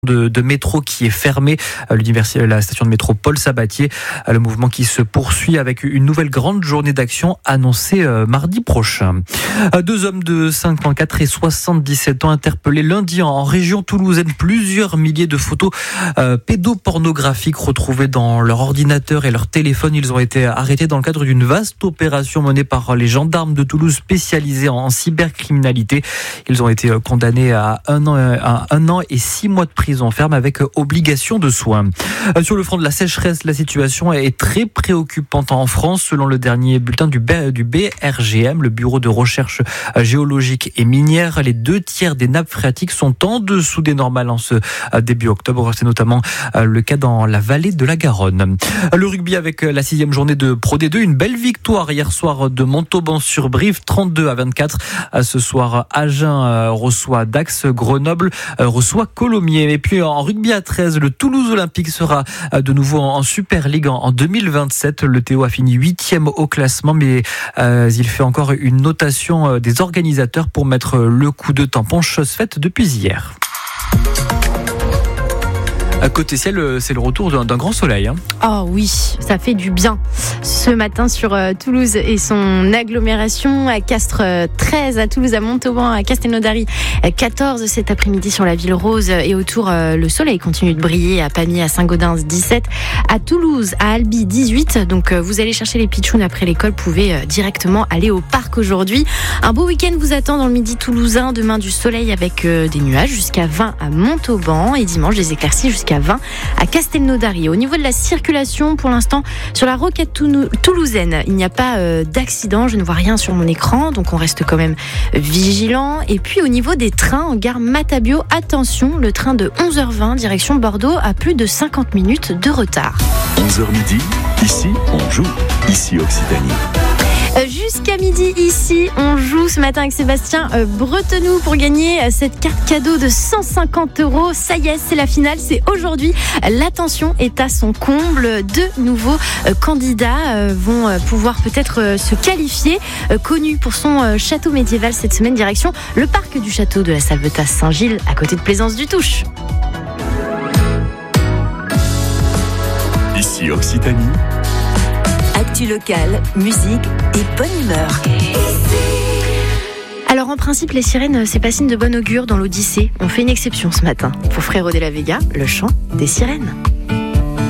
de métro qui est fermée, la station de métro Paul Sabatier. Le mouvement qui se poursuit avec une nouvelle grande journée d'action annoncée mardi prochain. Deux hommes de 54 et 77 ans interpellés lundi en région toulousaine. Plusieurs milliers de photos pédopornographiques retrouvées dans leur ordinateur et leur téléphone. Ils ont été arrêtés dans le cadre d'une vaste opération menée par les gendarmes de Toulouse spécialisés en cybercriminalité. Ils ont été condamnés à un an et 6 mois de prison ferme avec obligation de soins. Sur le front de la sécheresse, la situation est très préoccupante en France. Selon le dernier bulletin du BRGM, le Bureau de recherche géologique et minière, les 2/3 des nappes phréatiques sont en dessous des normales en ce début octobre. C'est notamment le cas dans la vallée de la Garonne. Le rugby avec la 6e journée de Pro D2, une belle victoire hier soir de Montauban-sur-Brive, 32-24. Ce soir, Agen reçoit Dax, Grenoble reçoit Colomiers. Et puis en rugby à 13, le Toulouse Olympique sera de nouveau en Super League en 2027. Le Théo a fini 8e au classement, mais il fait encore une notation des organisateurs pour mettre le coup de tampon, chose faite depuis hier. À côté ciel, c'est le retour d'un grand soleil. Oh oui, ça fait du bien. Ce matin sur Toulouse et son agglomération, à Castres 13, à Toulouse, à Montauban, à Castelnaudary 14, cet après-midi sur la Ville Rose et autour, le soleil continue de briller, à Pamiers, à Saint-Gaudens 17, à Toulouse, à Albi 18. Donc vous allez chercher les pitchouns après l'école, vous pouvez directement aller au parc aujourd'hui. Un beau week-end vous attend dans le midi toulousain. Demain du soleil avec des nuages jusqu'à 20 à Montauban et dimanche des éclaircies jusqu'à 20 à Castelnaudary. Au niveau de la circulation, pour l'instant, sur la rocade toulousaine, il n'y a pas d'accident. Je ne vois rien sur mon écran, donc on reste quand même vigilant. Et puis au niveau des trains, en gare Matabio, attention, le train de 11h20 direction Bordeaux a plus de 50 minutes de retard. 11h midi, ici on joue, ici Occitanie. Jusqu'à midi ici, on joue ce matin avec Sébastien Bretenoux pour gagner cette carte cadeau de 150 €. Ça y est, c'est la finale, c'est aujourd'hui. L'attention est à son comble. 2 nouveaux candidats vont pouvoir peut-être se qualifier. Connu pour son château médiéval cette semaine, direction le parc du château de la Salvetat Saint-Gilles, à côté de Plaisance-du-Touche. Ici Occitanie. Actu locale, musique et bonne humeur. Alors en principe, les sirènes, c'est pas signe de bon augure dans l'Odyssée. On fait une exception ce matin pour Frérot de la Vega, le chant des sirènes.